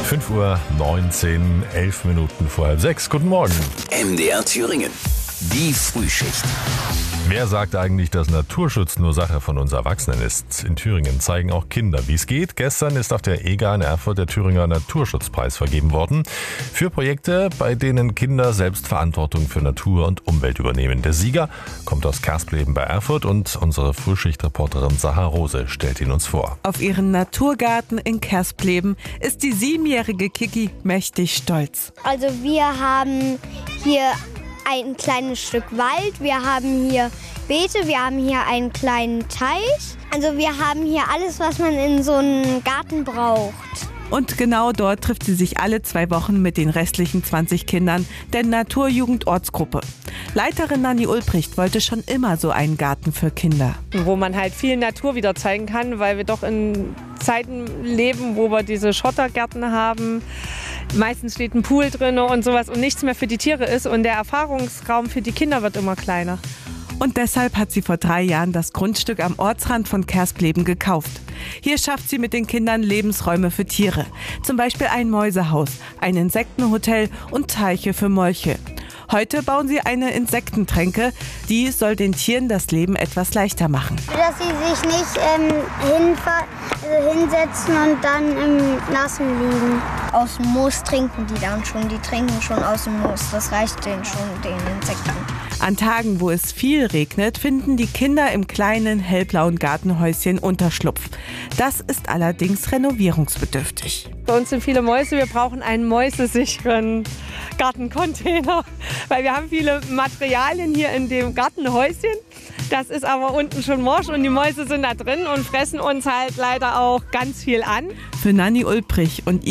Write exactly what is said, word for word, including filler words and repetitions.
fünf Uhr neunzehn, elf Minuten vor halb sechs. Guten Morgen. M D R Thüringen. Die Frühschicht. Wer sagt eigentlich, dass Naturschutz nur Sache von uns Erwachsenen ist? In Thüringen zeigen auch Kinder, wie es geht. Gestern ist auf der E G A in Erfurt der Thüringer Naturschutzpreis vergeben worden. Für Projekte, bei denen Kinder selbst Verantwortung für Natur und Umwelt übernehmen. Der Sieger kommt aus Kerspleben bei Erfurt und unsere Frühschichtreporterin Saha Rose stellt ihn uns vor. Auf ihren Naturgarten in Kerspleben ist die siebenjährige Kiki mächtig stolz. Also wir haben hier ein kleines Stück Wald, wir haben hier Beete, wir haben hier einen kleinen Teich. Also wir haben hier alles, was man in so einem Garten braucht. Und genau dort trifft sie sich alle zwei Wochen mit den restlichen zwanzig Kindern der Naturjugend-Ortsgruppe. Leiterin Nanni Ulbricht wollte schon immer so einen Garten für Kinder. Wo man halt viel Natur wieder zeigen kann, weil wir doch in Zeiten leben, wo wir diese Schottergärten haben. Meistens steht ein Pool drin und sowas und nichts mehr für die Tiere ist. Und der Erfahrungsraum für die Kinder wird immer kleiner. Und deshalb hat sie vor drei Jahren das Grundstück am Ortsrand von Kerspleben gekauft. Hier schafft sie mit den Kindern Lebensräume für Tiere. Zum Beispiel ein Mäusehaus, ein Insektenhotel und Teiche für Molche. Heute bauen sie eine Insektentränke. Die soll den Tieren das Leben etwas leichter machen. Dass sie sich nicht ähm, hinfa- also hinsetzen und dann im Nassen liegen. Aus dem Moos trinken die dann schon. Die trinken schon aus dem Moos. Das reicht denen schon, den Insekten. An Tagen, wo es viel regnet, finden die Kinder im kleinen hellblauen Gartenhäuschen Unterschlupf. Das ist allerdings renovierungsbedürftig. Bei uns sind viele Mäuse, wir brauchen einen mäusesicheren Gartencontainer, weil wir haben viele Materialien hier in dem Gartenhäuschen. Das ist aber unten schon morsch und die Mäuse sind da drin und fressen uns halt leider auch ganz viel an. Für Nanni Ulbricht und